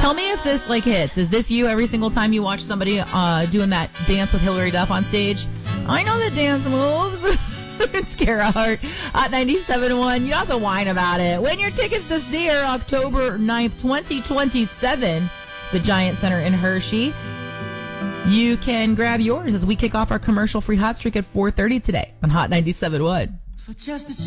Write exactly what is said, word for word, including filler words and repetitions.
Tell me if this like hits. Is this you every single time you watch somebody uh, doing that dance with Hillary Duff on stage? I know the dance moves. It's Kara Hart at ninety-seven point one. You don't have to whine about it. Win your tickets to see her October ninth, twenty twenty-seven, the Giant Center in Hershey. You can grab yours as we kick off our commercial-free hot streak at four thirty today on Hot ninety-seven point one. For just a